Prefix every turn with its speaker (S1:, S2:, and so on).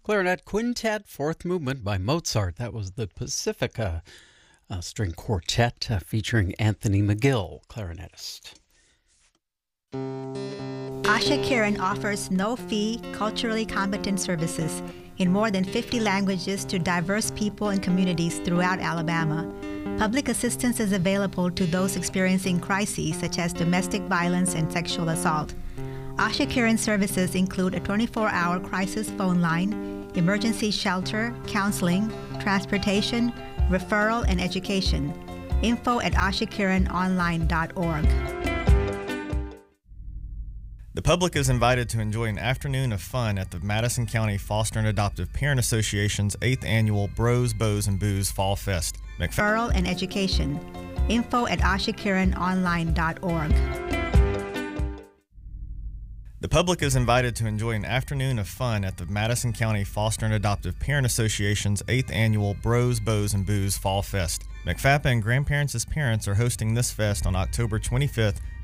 S1: Clarinet Quintet, fourth movement by Mozart. That was the Pacifica string quartet featuring Anthony McGill, clarinetist.
S2: Asha Kiran offers no-fee, culturally competent services in more than 50 languages to diverse people and communities throughout Alabama. Public assistance is available to those experiencing crises such as domestic violence and sexual assault. Asha Kiran services include a 24-hour crisis phone line, emergency shelter, counseling, transportation, referral, and education. Info at ashakiranonline.org.
S3: The public is invited to enjoy an afternoon of fun at the Madison County Foster and Adoptive Parent Association's 8th annual Bros, Bows, and Booze Fall Fest.
S2: Referral and education. Info at ashakiranonline.org.
S3: The public is invited to enjoy an afternoon of fun at the Madison County Foster and Adoptive Parent Association's 8th annual Bros, Bows, and Booze Fall Fest. McFAPA and Grandparents as Parents are hosting this fest on October 25th